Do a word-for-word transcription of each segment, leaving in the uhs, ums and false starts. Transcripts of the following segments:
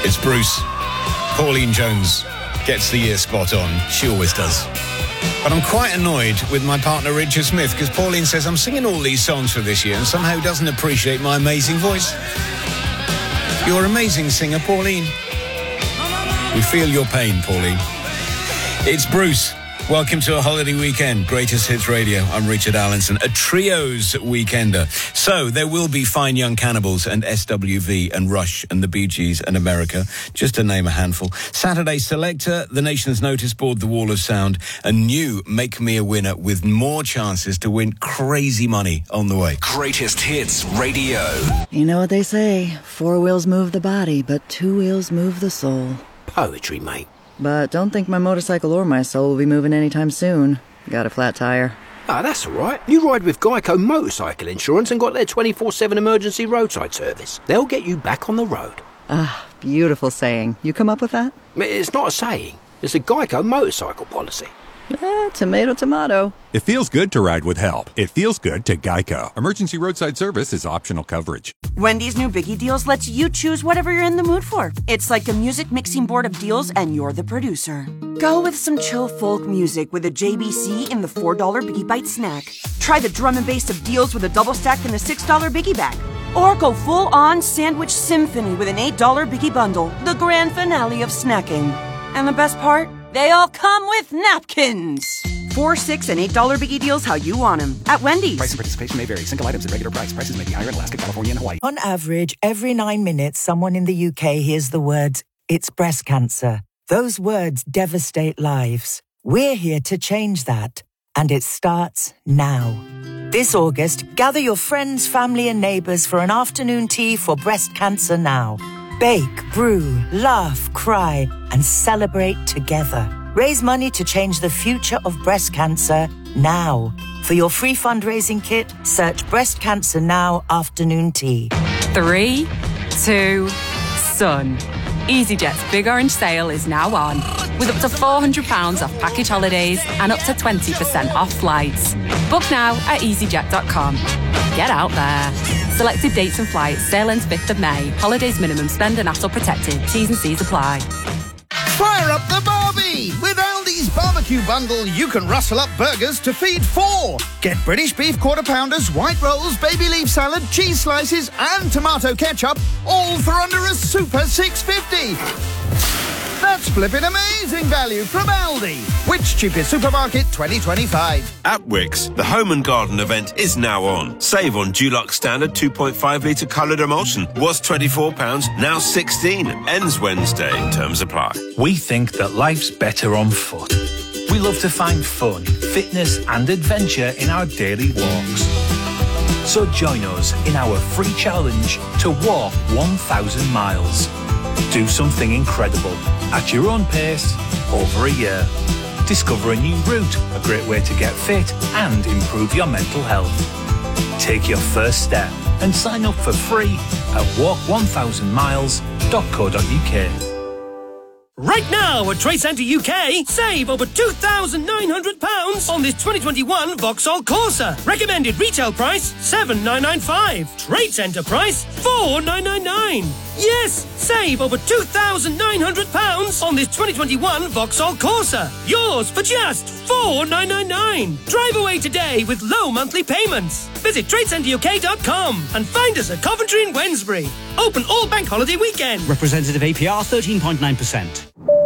It's Bruce. Pauline Jones gets the year spot on. She always does. But I'm quite annoyed with my partner Richard Smith because Pauline says I'm singing all these songs for this year and somehow doesn't appreciate my amazing voice. You're an amazing singer, Pauline. We feel your pain, Pauline. It's Bruce. Welcome to a holiday weekend. Greatest Hits Radio. I'm Richard Allenson, a Trios weekender. So there will be Fine Young Cannibals and S W V and Rush and the Bee Gees and America, just to name a handful. Saturday Selector, The Nation's Notice Board, The Wall of Sound, a new Make Me a Winner with more chances to win crazy money on the way. Greatest Hits Radio. You know what they say, four wheels move the body, but two wheels move the soul. Poetry, mate. But don't think my motorcycle or my soul will be moving anytime soon. Got a flat tire. Ah, that's all right. You ride with Geico Motorcycle Insurance and got their twenty-four seven emergency roadside service. They'll get you back on the road. Ah, beautiful saying. You come up with that? It's not a saying. It's a Geico motorcycle policy. Eh, tomato, tomato. It feels good to ride with help. It feels good to Geico. Emergency roadside service is optional coverage. Wendy's new Biggie Deals lets you choose whatever you're in the mood for. It's like a music mixing board of deals and you're the producer. Go with some chill folk music with a J B C in the four dollar Biggie Bite snack. Try the drum and bass of deals with a double stack in the six dollar Biggie bag. Or go full-on sandwich symphony with an eight dollar Biggie bundle, the grand finale of snacking. And the best part? They all come with napkins. Four, six, and eight dollar Biggie Deals how you want them at Wendy's. Price and participation may vary. Single items at regular price. Prices may be higher in Alaska, California, and Hawaii. On average, every nine minutes, someone in the U K hears the words, "It's breast cancer." Those words devastate lives. We're here to change that. And it starts now. This August, gather your friends, family, and neighbours for an afternoon tea for breast cancer now. Bake, brew, laugh, cry, and celebrate together. Raise money to change the future of breast cancer now. For your free fundraising kit, search Breast Cancer Now Afternoon Tea. Three, two, sun. EasyJet's Big Orange Sale is now on, with up to four hundred pounds off package holidays and up to twenty percent off flights. Book now at easyjet dot com. Get out there. Selected dates and flights. Sale ends fifth of May. Holidays minimum spend and hassle protected. T's and C's apply. Fire up the barbie! With Aldi's barbecue bundle, you can rustle up burgers to feed four. Get British beef quarter pounders, white rolls, baby leaf salad, cheese slices, and tomato ketchup, all for under a super six fifty. That's flipping amazing value from Aldi. Which cheapest supermarket twenty twenty-five? At Wickes, the Home and Garden event is now on. Save on Dulux Standard two point five litre coloured emulsion. Was twenty-four pounds, now sixteen. Ends Wednesday. Terms apply. We think that life's better on foot. We love to find fun, fitness and adventure in our daily walks. So join us in our free challenge to walk one thousand miles. Do something incredible at your own pace over a year. Discover a new route, a great way to get fit and improve your mental health. Take your first step and sign up for free at walk one thousand miles dot co dot uk. Right now at Trade Centre U K, save over two thousand nine hundred pounds on this twenty twenty-one Vauxhall Corsa. Recommended retail price seven thousand nine hundred ninety-five pounds. Trade Centre price four thousand nine hundred ninety-nine pounds. Yes, save over two thousand nine hundred pounds on this twenty twenty-one Vauxhall Corsa. Yours for just four thousand nine hundred ninety-nine pounds. Drive away today with low monthly payments. Visit trade centre u k dot com and find us at Coventry and Wednesbury. Open all bank holiday weekend. Representative A P R thirteen point nine percent.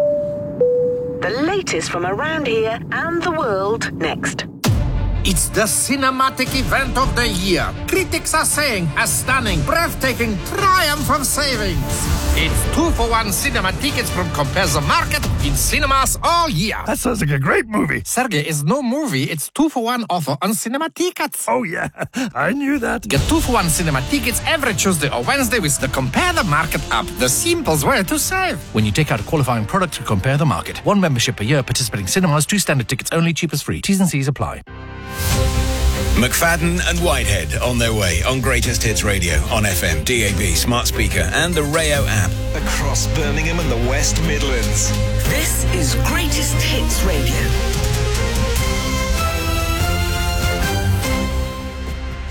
The latest from around here and the world next. It's the cinematic event of the year. Critics are saying a stunning, breathtaking triumph of savings. It's two for one cinema tickets from Compare the Market in cinemas all year. That sounds like a great movie. Sergey, it's no movie. It's two for one offer on cinema tickets. Oh, yeah. I knew that. Get two for one cinema tickets every Tuesday or Wednesday with the Compare the Market app. The simplest way to save. When you take out a qualifying product to Compare the Market. One membership per year, participating cinemas, two standard tickets only, cheapest free. T's and C's apply. McFadden and Whitehead on their way on Greatest Hits Radio on F M, D A B, smart speaker and the Rayo app. Across Birmingham and the West Midlands. This is Greatest Hits Radio. The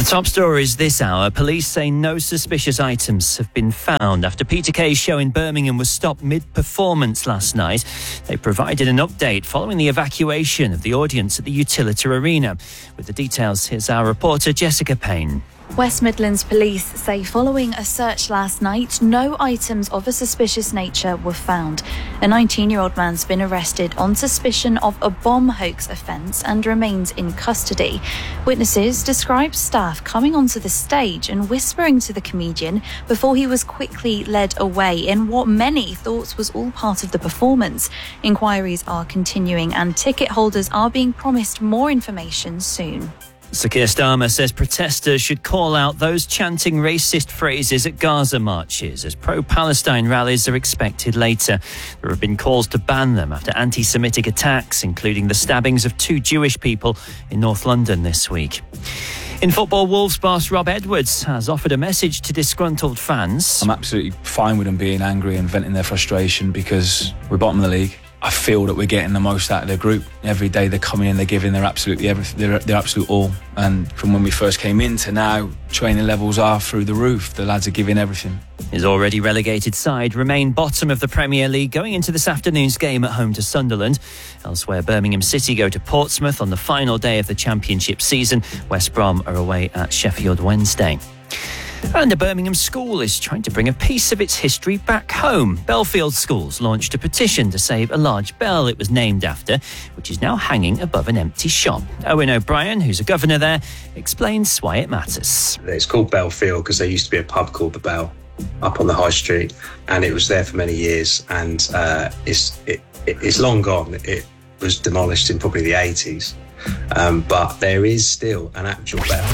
Top stories this hour. Police say no suspicious items have been found after Peter Kay's show in Birmingham was stopped mid-performance last night. They provided an update following the evacuation of the audience at the Utilita Arena. With the details, here's our reporter Jessica Payne. West Midlands Police say following a search last night, no items of a suspicious nature were found. A nineteen-year-old man's been arrested on suspicion of a bomb hoax offence and remains in custody. Witnesses describe staff coming onto the stage and whispering to the comedian before he was quickly led away in what many thought was all part of the performance. Inquiries are continuing and ticket holders are being promised more information soon. Sir Keir Starmer says protesters should call out those chanting racist phrases at Gaza marches as pro-Palestine rallies are expected later. There have been calls to ban them after anti-Semitic attacks, including the stabbings of two Jewish people in North London this week. In football, Wolves boss Rob Edwards has offered a message to disgruntled fans. I'm absolutely fine with them being angry and venting their frustration because we're bottom of the league. I feel that we're getting the most out of the group. Every day they're coming in, they're giving their absolutely everything, their, their absolute all. And from when we first came in to now, training levels are through the roof. The lads are giving everything. His already relegated side remain bottom of the Premier League going into this afternoon's game at home to Sunderland. Elsewhere, Birmingham City go to Portsmouth on the final day of the Championship season. West Brom are away at Sheffield Wednesday. And a Birmingham school is trying to bring a piece of its history back home. Belfield Schools launched a petition to save a large bell it was named after, which is now hanging above an empty shop. Owen O'Brien, who's a governor there, explains why it matters. It's called Belfield because there used to be a pub called The Bell up on the High Street, and it was there for many years, and uh, it's it, it, it's long gone. It was demolished in probably the eighties, um, but there is still an actual bell.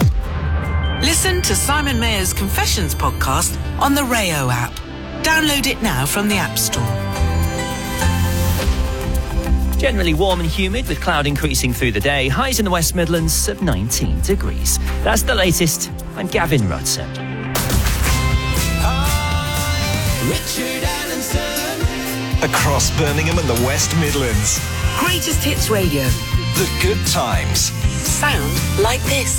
Listen to Simon Mayer's Confessions podcast on the Rayo app. Download it now from the App Store. Generally warm and humid with cloud increasing through the day. Highs in the West Midlands of nineteen degrees. That's the latest. I'm Gavin Rutter. Richard Allenson. Across Birmingham and the West Midlands. Greatest Hits Radio. The good times. Sound like this.